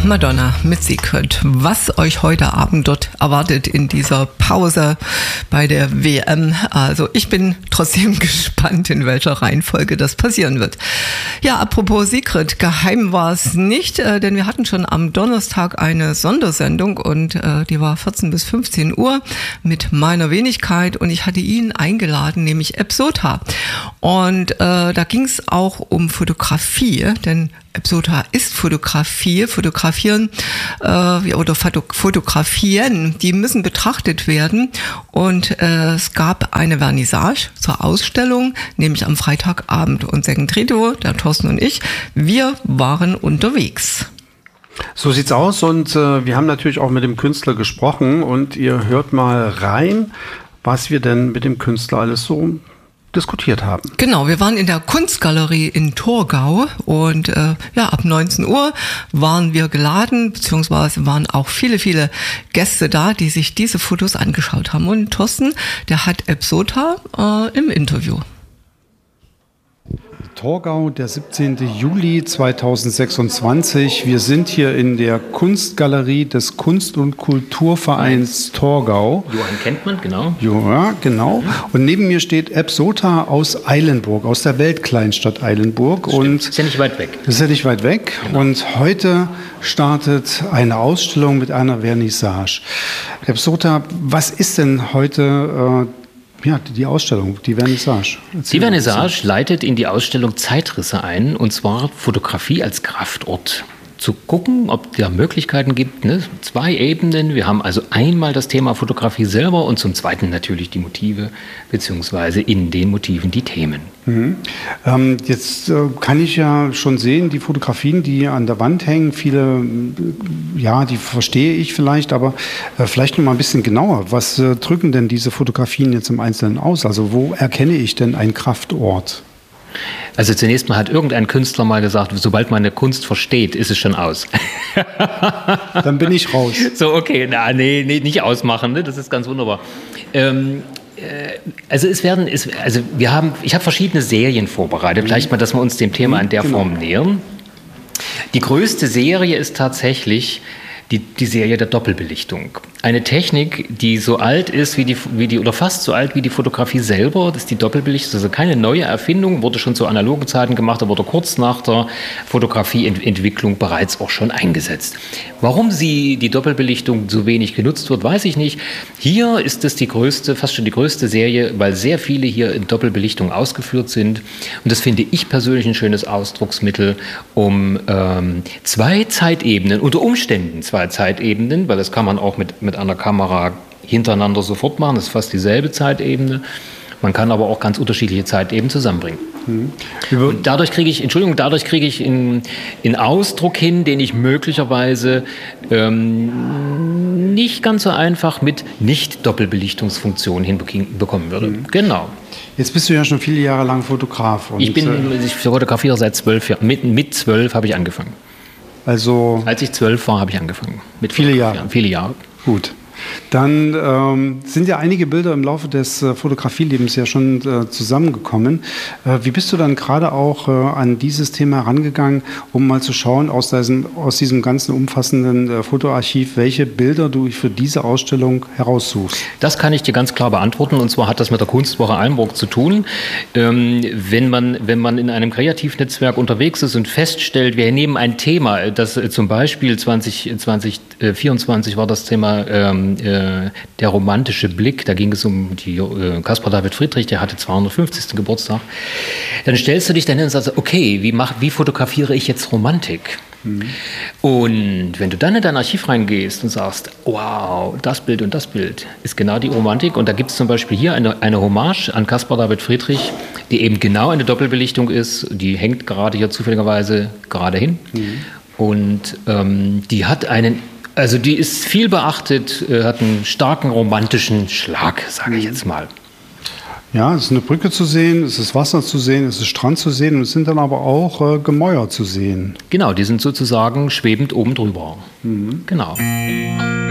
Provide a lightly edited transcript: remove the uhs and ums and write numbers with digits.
Madonna mit Secret. Was euch heute Abend dort erwartet in dieser Pause bei der WM. Also ich bin trotzdem gespannt, in welcher Reihenfolge das passieren wird. Ja, apropos Secret, geheim war es nicht, denn wir hatten schon am Donnerstag eine Sondersendung und die war 14 bis 15 Uhr mit meiner Wenigkeit und ich hatte ihn eingeladen, nämlich Epsota. Und da ging es auch um Fotografie, denn Epsota ist Fotografie, Fotografieren oder Fotografien, die müssen betrachtet werden und es gab eine Vernissage zur Ausstellung, nämlich am Freitagabend und Segentredo, der Thorsten und ich, wir waren unterwegs. So sieht's aus und wir haben natürlich auch mit dem Künstler gesprochen und ihr hört mal rein, was wir denn mit dem Künstler alles so diskutiert haben. Genau, wir waren in der Kunstgalerie in Torgau und ab 19 Uhr waren wir geladen, beziehungsweise waren auch viele, viele Gäste da, die sich diese Fotos angeschaut haben. Und Thorsten, der hat Epsota im Interview. Torgau, der 17. Juli 2026. Wir sind hier in der Kunstgalerie des Kunst- und Kulturvereins Torgau. Johann kennt man, genau. Ja, genau. Und neben mir steht Epsota aus Eilenburg, aus der Weltkleinstadt Eilenburg. Und ist ja nicht weit weg. Das ist ja nicht weit weg. Genau. Und heute startet eine Ausstellung mit einer Vernissage. Epsota, was ist denn heute die Ausstellung, die Vernissage? Die Vernissage leitet in die Ausstellung Zeitrisse ein, und zwar Fotografie als Kraftort. Zu gucken, ob es da Möglichkeiten gibt, ne? 2 Ebenen. Wir haben also einmal das Thema Fotografie selber und zum Zweiten natürlich die Motive, beziehungsweise in den Motiven die Themen. Mhm. Jetzt kann ich ja schon sehen, die Fotografien, die an der Wand hängen, viele, die verstehe ich vielleicht, aber vielleicht noch mal ein bisschen genauer. Was drücken denn diese Fotografien jetzt im Einzelnen aus? Also wo erkenne ich denn einen Kraftort? Also zunächst mal hat irgendein Künstler mal gesagt, sobald man eine Kunst versteht, ist es schon aus. Dann bin ich raus. So, okay, nee, nicht ausmachen, ne? Das ist ganz wunderbar. Ich habe verschiedene Serien vorbereitet. Vielleicht mal, dass wir uns dem Thema in der Form nähern. Die größte Serie ist tatsächlich die Serie der Doppelbelichtung. Eine Technik, die so alt ist oder fast so alt wie die Fotografie selber, das ist die Doppelbelichtung. Also keine neue Erfindung, wurde schon zu analogen Zeiten gemacht, aber wurde kurz nach der Fotografieentwicklung bereits auch schon eingesetzt. Warum die Doppelbelichtung so wenig genutzt wird, weiß ich nicht. Hier ist es fast schon die größte Serie, weil sehr viele hier in Doppelbelichtung ausgeführt sind. Und das finde ich persönlich ein schönes Ausdrucksmittel, um 2 Zeitebenen, unter Umständen 2 Zeitebenen, weil das kann man auch mit einer Kamera hintereinander sofort machen, das ist fast dieselbe Zeitebene. Man kann aber auch ganz unterschiedliche Zeitebenen zusammenbringen. Und dadurch kriege ich einen Ausdruck hin, den ich möglicherweise nicht ganz so einfach mit Nicht-Doppelbelichtungsfunktionen hinbekommen würde. Genau. Jetzt bist du ja schon viele Jahre lang Fotograf. Und ich fotografiere seit 12 Jahren. Mit 12 habe ich angefangen. Also als ich 12 war, habe ich angefangen. Mit viele Jahre. Viele Jahre. Gut. Dann sind ja einige Bilder im Laufe des Fotografielebens ja schon zusammengekommen. Wie bist du dann gerade auch an dieses Thema herangegangen, um mal zu schauen, aus diesem ganzen umfassenden Fotoarchiv, welche Bilder du für diese Ausstellung heraussuchst? Das kann ich dir ganz klar beantworten, und zwar hat das mit der Kunstwoche Eilenburg zu tun. Wenn man in einem Kreativnetzwerk unterwegs ist und feststellt, wir nehmen ein Thema, das zum Beispiel 2024 war das Thema der romantische Blick, da ging es um die Caspar David Friedrich, der hatte 250. Geburtstag. Dann stellst du dich dann hin und sagst, okay, wie fotografiere ich jetzt Romantik? Und wenn du dann in dein Archiv reingehst und sagst, wow, das Bild und das Bild ist genau die Romantik, und da gibt es zum Beispiel hier eine Hommage an Caspar David Friedrich, die eben genau eine Doppelbelichtung ist, die hängt gerade hier zufälligerweise gerade hin, und die hat die ist viel beachtet, hat einen starken romantischen Schlag, sage ich jetzt mal. Ja, es ist eine Brücke zu sehen, es ist Wasser zu sehen, es ist Strand zu sehen, und es sind dann aber auch Gemäuer zu sehen. Genau, die sind sozusagen schwebend oben drüber. Genau.